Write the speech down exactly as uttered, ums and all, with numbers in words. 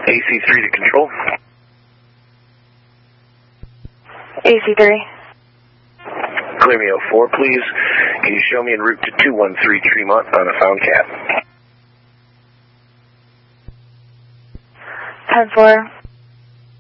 A C three to control. A C three. Clear me oh four, please. Can you show me en route to two one three Tremont on a found cat? ten four.